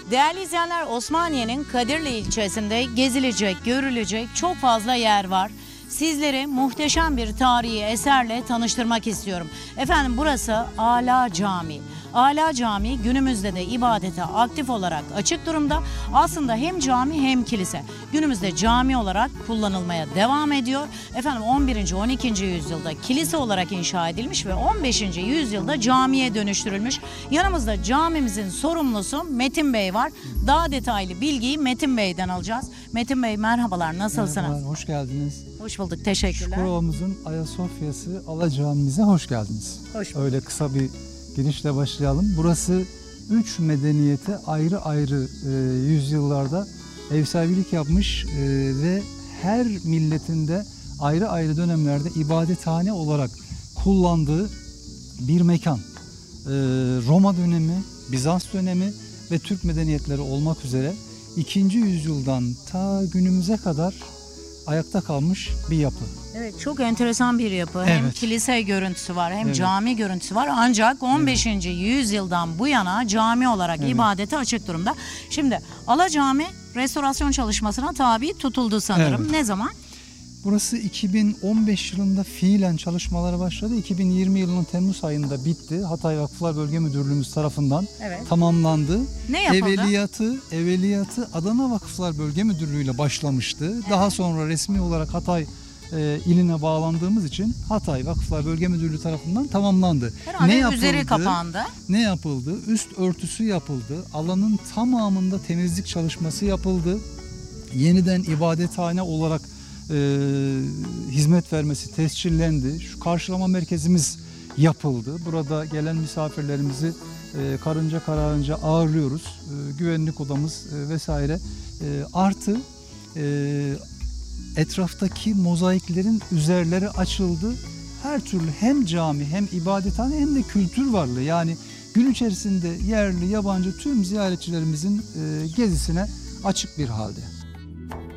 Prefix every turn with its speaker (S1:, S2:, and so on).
S1: Değerli izleyenler, Osmaniye'nin Kadirli ilçesinde gezilecek, görülecek çok fazla yer var. Sizleri muhteşem bir tarihi eserle tanıştırmak istiyorum. Efendim, burası Ala Camii. Ala Camii günümüzde de ibadete aktif olarak açık durumda. Aslında hem cami hem kilise. Günümüzde cami olarak kullanılmaya devam ediyor. Efendim 11. 12. yüzyılda kilise olarak inşa edilmiş ve 15. yüzyılda camiye dönüştürülmüş. Yanımızda camimizin sorumlusu Metin Bey var. Daha detaylı bilgiyi Metin Bey'den alacağız. Metin Bey, merhabalar, nasılsınız?
S2: Merhabalar, hoş geldiniz.
S1: Hoş bulduk, teşekkürler.
S2: Çukurova'mızın Ayasofya'sı Ala Camimize hoş geldiniz.
S1: Hoş bulduk.
S2: Öyle kısa bir girişle başlayalım. Burası 3 medeniyete ayrı ayrı yüzyıllarda ev sahibilik yapmış ve her milletinde ayrı ayrı dönemlerde ibadethane olarak kullandığı bir mekan. Roma dönemi, Bizans dönemi ve Türk medeniyetleri olmak üzere 2. yüzyıldan ta günümüze kadar ayakta kalmış bir yapı.
S1: Evet, çok enteresan bir yapı. Hem
S2: Evet.
S1: kilise görüntüsü var, hem
S2: Evet.
S1: cami görüntüsü var. Ancak 15. yüzyıldan bu yana cami olarak ibadete açık durumda. Şimdi Ala Cami restorasyon çalışmasına tabi tutuldu sanırım.
S2: Evet.
S1: Ne zaman?
S2: Burası 2015 yılında fiilen çalışmalara başladı. 2020 yılının Temmuz ayında bitti. Hatay Vakıflar Bölge Müdürlüğümüz tarafından
S1: Evet.
S2: tamamlandı.
S1: Ne yapıldı?
S2: Evveliyatı Adana Vakıflar Bölge Müdürlüğü ile başlamıştı. Daha sonra resmi olarak Hatay iline bağlandığımız için Hatay Vakıflar Bölge Müdürlüğü tarafından tamamlandı.
S1: Herhalde üzeri kapandı.
S2: Ne yapıldı? Üst örtüsü yapıldı. Alanın tamamında temizlik çalışması yapıldı. Yeniden ibadethane olarak hizmet vermesi tescillendi. Şu karşılama merkezimiz yapıldı. Burada gelen misafirlerimizi karınca kararınca ağırlıyoruz. Güvenlik odamız vesaire. Artı etraftaki mozaiklerin üzerleri açıldı. Her türlü hem cami hem ibadethane hem de kültür varlığı, yani gün içerisinde yerli yabancı tüm ziyaretçilerimizin gezisine açık bir halde.